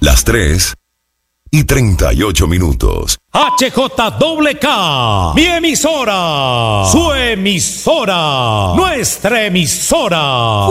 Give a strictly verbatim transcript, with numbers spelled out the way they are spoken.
Las tres y treinta y ocho minutos. H J K K, mi emisora, su emisora, nuestra emisora.